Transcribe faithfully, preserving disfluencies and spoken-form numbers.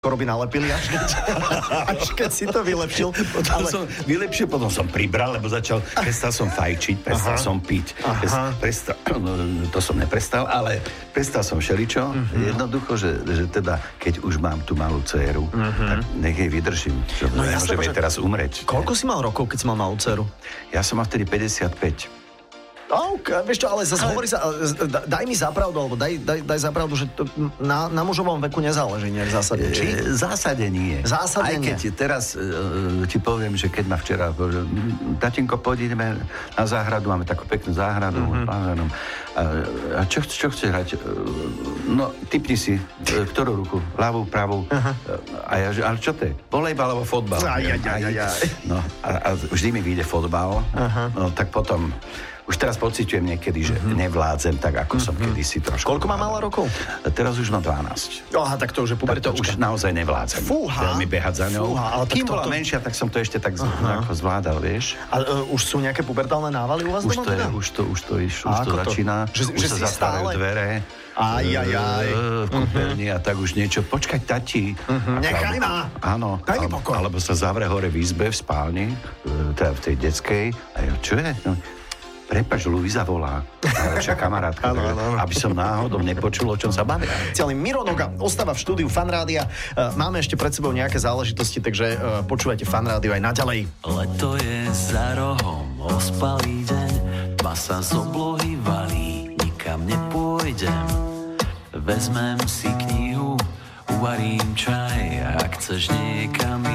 koroby nalepili, až keď, až keď si to vylepšil. Potom ale... som vylepšil, potom som pribral, lebo začal, prestal som fajčiť, prestal Aha. som piť. Prestal, no, to som neprestal, ale prestal som všeličo. Uh-huh. Jednoducho, že, že teda, keď už mám tú malú dcéru, uh-huh. tak nech jej vydržím. No, ja môžem jej teraz umreť. Koľko si mal rokov, keď si mal malú dceru? Ja som mal vtedy päťdesiatpäť. OK, vieš čo, ale zase ale... hovorí sa, daj mi zapravdu, alebo daj, daj, daj zapravdu, že to na, na mužovom veku nezáleží nejak zásadne, či? V zásade nie. Zásade Aj keď nie. teraz uh, ti poviem, že keď ma včera, že tatinko, poďme na záhradu, máme takú peknú záhradu, mm-hmm. a, a čo, čo chceš hrať? No, tipni si, ktorú ruku? Ľavú, pravú? Uh-huh. A ja, že, ale čo to je? Volejbal alebo fotbal? Aj, aj, aj, aj, aj. No, a, a vždy mi vyjde fotbal, uh-huh. no tak potom už teraz pociťujem niekedy, že uh-huh. nevládzem tak, ako uh-huh. som kedysi trošku. Koľko má mala rokov? Teraz už má dvanásť. Aha, tak to už je pubertočka. Tak to už naozaj nevládzem. Fúha. Veľmi behať za ňou. Fúha, ale kým to, bola to... menšia, tak som to ešte tak uh-huh. ako zvládal, vieš. A uh, už sú nejaké pubertálne návaly u vás už doma? To je, už to, už to, už, už to začína. Že, už že sa zatvárajú stále... dvere. Aj, aj, aj. V kúpeľni uh-huh. a tak už niečo. Počkaj, tati. Uh-huh. Nechaj ma. Áno. Daj mi pokoj. Alebo sa zavre hore v izbe, v spálni, teda v tej detskej. A ja, čo je? No, prepáč, Luisa volá, najlepšia kamarátka, ano, ano. aby som náhodou nepočul, o čom sa bavia. Celý Miro Noga ostáva v štúdiu Fanrádia. Máme ešte pred sebou nejaké záležitosti, takže počúvajte Fanrádio aj naďalej. Leto je za rohom, ospalý deň, tma sa z oblohy valí, nikam nepôjdem. Vezmem si knihu, uvarím čaj, ak chceš niekam